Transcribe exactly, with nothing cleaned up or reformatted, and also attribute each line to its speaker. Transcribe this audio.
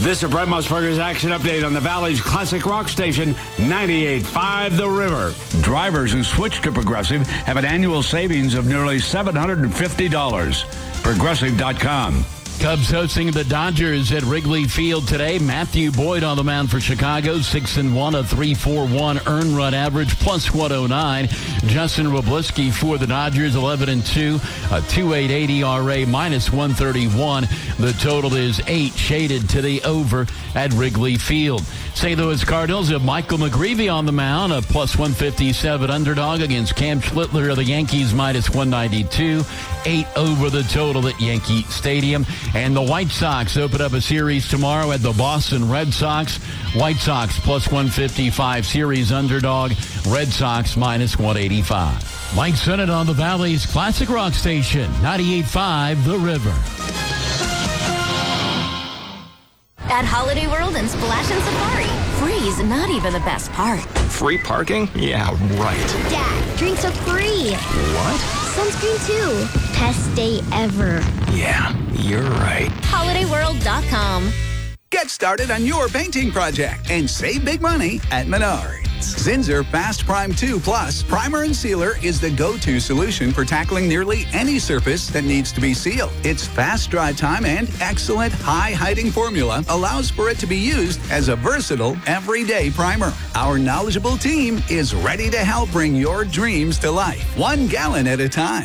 Speaker 1: This is Brett Musburger's Action Update on the Valley's classic rock station, ninety-eight point five The River. Drivers who switch to Progressive have an annual savings of nearly seven hundred fifty dollars. Progressive dot com.
Speaker 2: Cubs hosting the Dodgers at Wrigley Field today. Matthew Boyd on the mound for Chicago, six and one, a three point four one earned run average, plus one oh nine. Justin Wroblewski for the Dodgers, eleven and two, a two point eight eight E R A, minus one thirty-one. The total is eight, shaded to the over at Wrigley Field. Saint Louis Cardinals have Michael McGreevy on the mound, a plus one fifty-seven underdog against Cam Schlittler of the Yankees, minus one ninety-two. Eight over the total at Yankee Stadium. And the White Sox open up a series tomorrow at the Boston Red Sox. White Sox plus one fifty-five series underdog. Red Sox minus one eighty-five. Mike Sennett on the Valley's classic rock station, ninety-eight point five The River.
Speaker 3: At Holiday World and Splash and Safari, free's not even the best part.
Speaker 4: Free parking? Yeah, right.
Speaker 5: Dad, drinks are free.
Speaker 4: What?
Speaker 5: Sunscreen too. Best day ever.
Speaker 4: Yeah, you're right.
Speaker 3: Holiday World dot com.
Speaker 6: Get started on your painting project and save big money at Menards. Zinsser Fast Prime two Plus Primer and Sealer is the go-to solution for tackling nearly any surface that needs to be sealed. Its fast dry time and excellent high-hiding formula allows for it to be used as a versatile, everyday primer. Our knowledgeable team is ready to help bring your dreams to life, one gallon at a time.